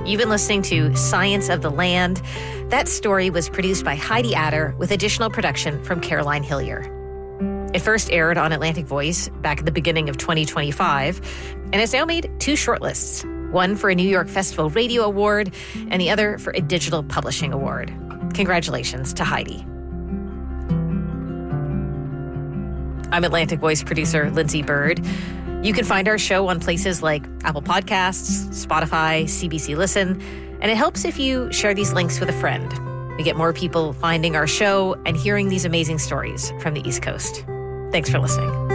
You've been listening to Science of the Land. That story was produced by Heidi Adder with additional production from Caroline Hillier. It first aired on Atlantic Voice back at the beginning of 2025 and has now made 2 shortlists, one for a New York Festival Radio Award and the other for a Digital Publishing Award. Congratulations to Heidi. I'm Atlantic Voice producer Lindsay Bird. You can find our show on places like Apple Podcasts, Spotify, CBC Listen, and it helps if you share these links with a friend. We get more people finding our show and hearing these amazing stories from the East Coast. Thanks for listening.